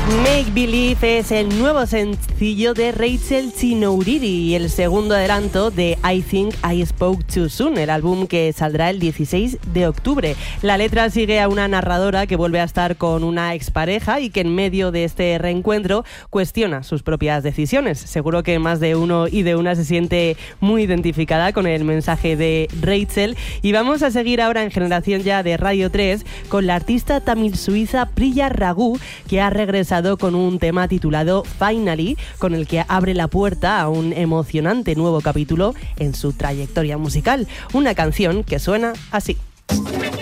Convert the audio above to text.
Make Believe es el nuevo sencillo de Rachel Chinouriri y el segundo adelanto de I Think I Spoke Too Soon, el álbum que saldrá el 16 de octubre. La letra sigue a una narradora que vuelve a estar con una expareja y que en medio de este reencuentro cuestiona sus propias decisiones. Seguro que más de uno y de una se siente muy identificada con el mensaje de Rachel. Y vamos a seguir ahora en Generación Ya de Radio 3 con la artista tamil-suiza Priya Raghu, que ha regresado con un tema titulado Finally, con el que abre la puerta a un emocionante nuevo capítulo en su trayectoria musical. Una canción que suena así.